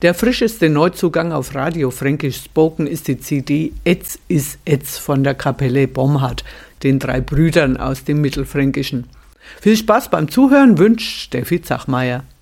Der frischeste Neuzugang auf Radio Fränkisch Spoken ist die CD Etz is Etz von der Kapelle Bomhard, den 3 Brüdern aus dem Mittelfränkischen. Viel Spaß beim Zuhören wünscht Steffi Zachmeier.